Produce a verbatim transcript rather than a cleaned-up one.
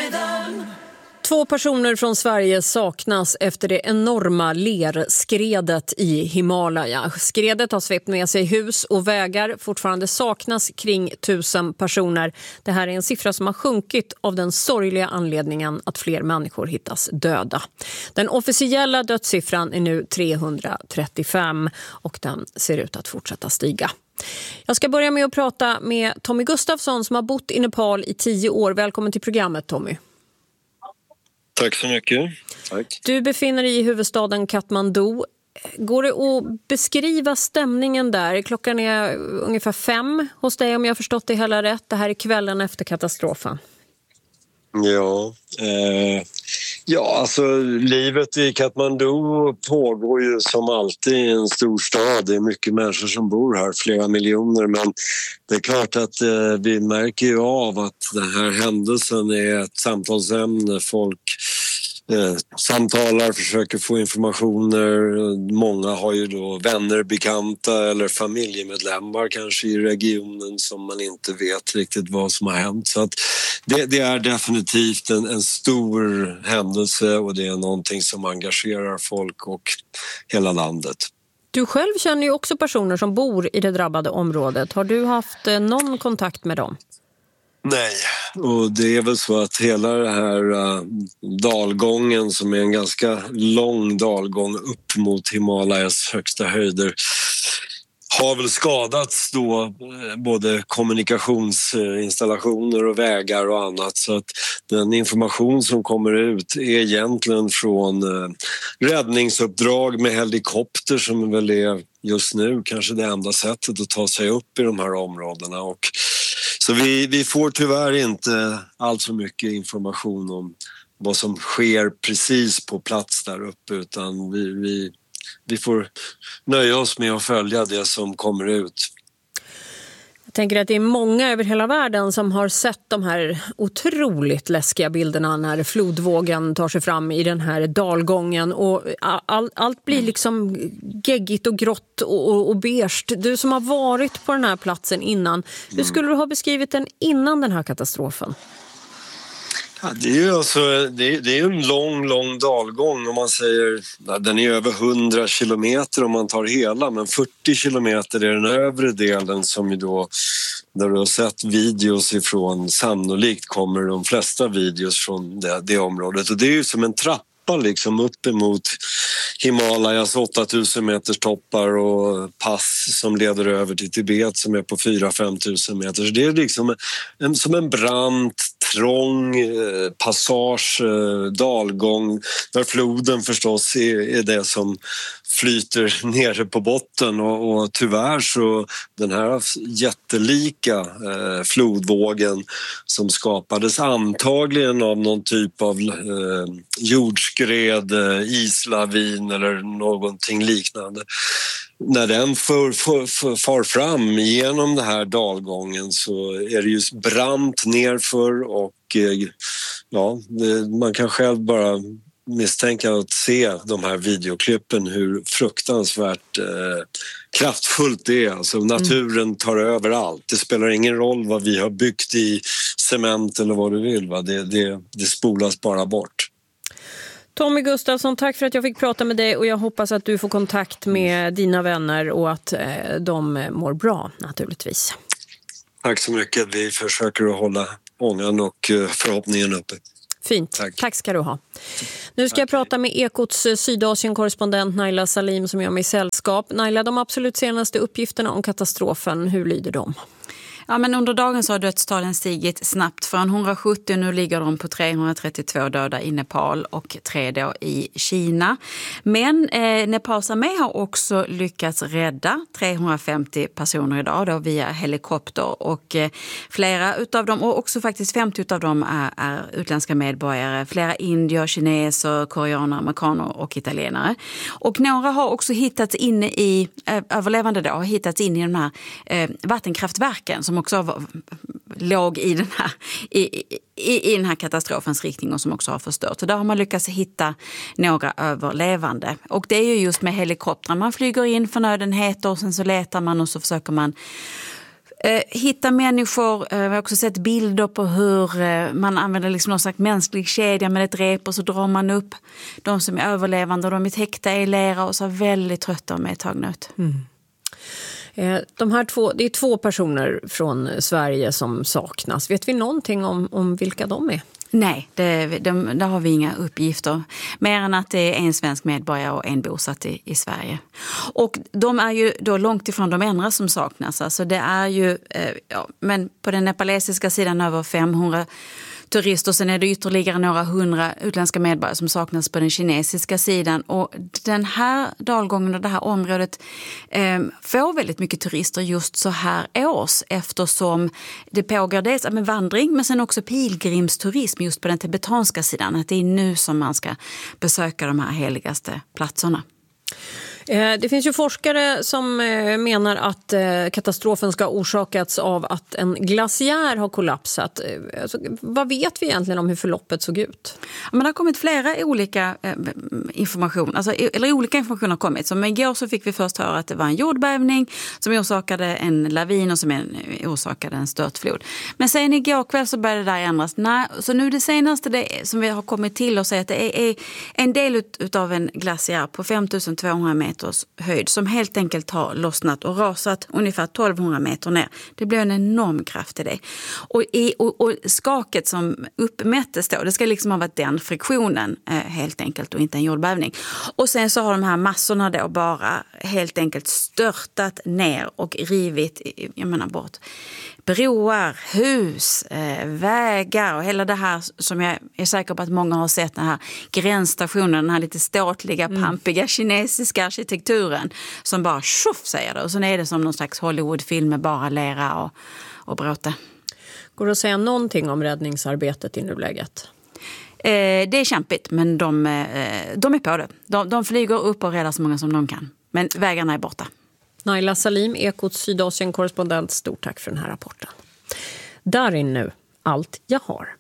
Två personer från Sverige saknas efter det enorma lerskredet i Himalaya. Skredet har svept med sig hus och vägar. Fortfarande saknas kring tusen personer. Det här är en siffra som har sjunkit av den sorgliga anledningen att fler människor hittas döda. Den officiella dödssiffran är nu trehundratrettiofem och den ser ut att fortsätta stiga. Jag ska börja med att prata med Tommy Gustafsson som har bott i Nepal i tio år. Välkommen till programmet, Tommy. Tack så mycket. Tack. Du befinner dig i huvudstaden Kathmandu. Går det att beskriva stämningen där? Klockan är ungefär fem hos dig om jag har förstått det hela rätt. Det här är kvällen efter katastrofen. Ja, eh, ja, alltså livet i Kathmandu pågår ju som alltid i en stor stad. Det är mycket människor som bor här, flera miljoner. Men det är klart att eh, vi märker ju av att den här händelsen är ett samtalsämne. Folk eh, samtalar, försöker få informationer. Många har ju då vänner, bekanta eller familjemedlemmar kanske i regionen som man inte vet riktigt vad som har hänt. Så att det, det är definitivt en, en stor händelse och det är någonting som engagerar folk och hela landet. Du själv känner ju också personer som bor i det drabbade området. Har du haft eh, någon kontakt med dem? Nej, och det är väl så att hela den här uh, dalgången som är en ganska lång dalgång upp mot Himalayas högsta höjder har väl skadats då både kommunikationsinstallationer och vägar och annat, så att den information som kommer ut är egentligen från uh, räddningsuppdrag med helikopter som väl är just nu kanske det enda sättet att ta sig upp i de här områdena. Och så vi, vi får tyvärr inte allt så mycket information om vad som sker precis på plats där uppe, utan vi, vi, vi får nöja oss med att följa det som kommer ut. Jag tänker att det är många över hela världen som har sett de här otroligt läskiga bilderna när flodvågen tar sig fram i den här dalgången och all, allt blir liksom geggigt och grått och, och, och beige. Du som har varit på den här platsen innan, hur skulle du ha beskrivit den innan den här katastrofen? Ja, det är ju alltså, det är, det är en lång, lång dalgång om man säger, den är över hundra kilometer om man tar hela, men fyrtio kilometer är den övre delen som ju då, där du har sett videos ifrån, sannolikt kommer de flesta videos från det, det området, och det är ju som en trappa liksom upp emot Himalayas åttatusen meters toppar och pass som leder över till Tibet som är på fyra till fem tusen meter. Så det är liksom en, som en brant, trång eh, passage, eh, dalgång där floden förstås är, är det som flyter nere på botten och, och tyvärr så den här jättelika eh, flodvågen som skapades antagligen av någon typ av eh, jordskred, eh, islavin eller någonting liknande. När den för, för, för, far fram genom den här dalgången så är det just brant nerför och eh, ja, det, man kan själv bara misstänka att se de här videoklippen hur fruktansvärt eh, kraftfullt det är. Alltså, naturen tar över allt. Det spelar ingen roll vad vi har byggt i cement eller vad du vill. Va? Det, det, det spolas bara bort. Tommy Gustafsson, tack för att jag fick prata med dig och jag hoppas att du får kontakt med dina vänner och att eh, de mår bra naturligtvis. Tack så mycket. Vi försöker att hålla ångan och förhoppningen uppe. Fint. Tack. Tack ska du ha. Nu ska jag prata med Ekots Sydasien-korrespondent Naila Salim som gör mig sällskap. Naila, de absolut senaste uppgifterna om katastrofen, hur lyder de? Ja, men under dagen så har dödstalen stigit snabbt från hundrasjuttio, nu ligger de på trehundratrettiotvå döda i Nepal och tre då i Kina. Men eh, Nepals armé har också lyckats rädda trehundrafemtio personer idag då via helikopter och eh, flera utav dem, och också faktiskt femtio utav dem är, är utländska medborgare, flera indier, kineser, koreaner, amerikaner och italienare. Och några har också hittats inne i, äh, överlevande då, har hittats in i de här äh, vattenkraftverken som också var, låg i den här i, i, i den här katastrofens riktning och som också har förstört. Så där har man lyckats hitta några överlevande. Och det är ju just med helikoptrar. Man flyger in förnödenheter och sen så letar man och så försöker man Eh, hitta människor, eh, vi har också sett bilder på hur eh, man använder liksom någon slags mänsklig kedja med ett rep och så drar man upp de som är överlevande och de är täckta i lera och så är väldigt trötta och medtagna ut. Mm. Eh, de här två, det är två personer från Sverige som saknas. Vet vi någonting om, om vilka de är? Nej, det, de, där har vi inga uppgifter. Mer än att det är en svensk medborgare och en bosatt i, i Sverige. Och de är ju då långt ifrån de andra som saknas. Alltså det är ju, eh, ja, men på den nepalesiska sidan över femhundra turister. Sen är det ytterligare några hundra utländska medborgare som saknas på den kinesiska sidan. Och den här dalgången och det här området eh, får väldigt mycket turister just så här års. Eftersom det pågår dels med vandring men sen också pilgrimsturism just på den tibetanska sidan. Att det är nu som man ska besöka de här heligaste platserna. Det finns ju forskare som menar att katastrofen ska ha orsakats av att en glaciär har kollapsat. Alltså, vad vet vi egentligen om hur förloppet såg ut? Ja, men det har kommit flera olika eh, information, alltså, eller olika information har kommit. Som igår så fick vi först höra att det var en jordbävning som orsakade en lavin och som en, orsakade en störtflod. Men sen igår kväll så började det där ändras. Nej, så nu det senaste det, som vi har kommit till och säger att det är, är en del ut, utav en glaciär på fem tusen tvåhundra meter höjd som helt enkelt har lossnat och rasat ungefär tolvhundra meter ner. Det blir en enorm kraft i det. Och, i, och, och skaket som uppmättes då, det ska liksom ha varit den friktionen eh, helt enkelt och inte en jordbävning. Och sen så har de här massorna då bara helt enkelt störtat ner och rivit, jag menar bort, broar, hus, eh, vägar och hela det här som jag är säker på att många har sett, den här gränsstationen, den här lite ståtliga, mm. pampiga kinesiska arkitekturen som bara tjoff säger det. Och så är det som någon slags Hollywoodfilm med bara lera och, och bråte. Går det att säga någonting om räddningsarbetet i nuläget? Eh, det är kämpigt, men de, eh, de är på det. De, de flyger upp och räddar så många som de kan. Men vägarna är borta. Naila Salim, Ekots Sydasien-korrespondent, stort tack för den här rapporten. Där är nu allt jag har.